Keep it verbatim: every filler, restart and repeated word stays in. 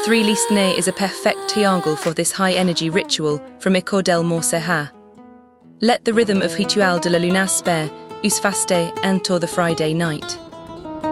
Three Listne is a perfect triangle for this high-energy ritual from Echo del Morceja. Let the rhythm of Ritual de la Luna Spare us faste enter the Friday night.